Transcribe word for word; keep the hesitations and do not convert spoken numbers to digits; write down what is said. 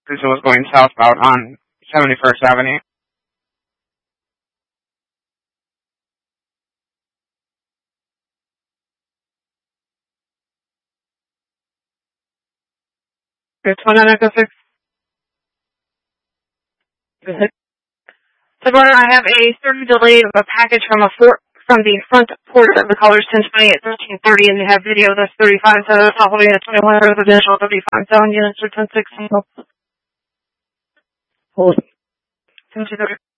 Because it was going southbound on seventy-first Avenue. It's one nine Echo six. So, Warner, I have a thirty delay of a package from a fort, from the front porch of the Colors ten twenty at thirteen thirty, and they have video that's thirty-five, so it's holding at twenty-one residential, thirty-five, seven units for ten six. Hold.